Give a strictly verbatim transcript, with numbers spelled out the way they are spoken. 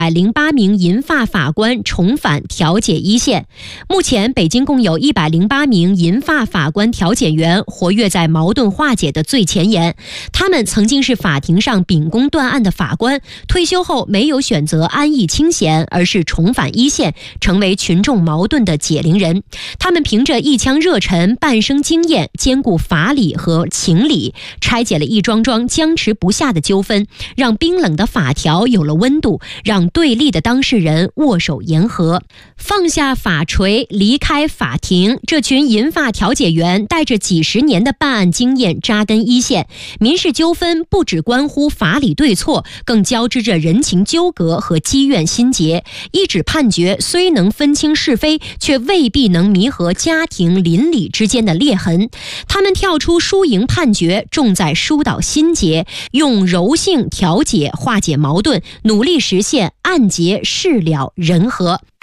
百零八名银发法官重返调解一线。目前，北京共有一百零八名银发法官调解员活跃在矛盾化解的最前沿。他们曾经是法庭上秉公断案的法官，退休后没有选择安逸清闲，而是重返一线，成为群众矛盾的解铃人。他们凭着一腔热忱、半生经验，兼顾法理和情理，拆解了一桩桩僵持不下的纠纷，让冰冷的法条有了温度，让对立的当事人握手言和。放下法锤，离开法庭，这群银发调解员带着几十年的办案经验扎根一线。民事纠纷不只关乎法理对错，更交织着人情纠葛和积怨心结。一纸判决虽能分清是非，却未必能弥合家庭邻里之间的裂痕。他们跳出输赢判决，重在疏导心结，用柔性调解化解矛盾，努力实现案结事了人和。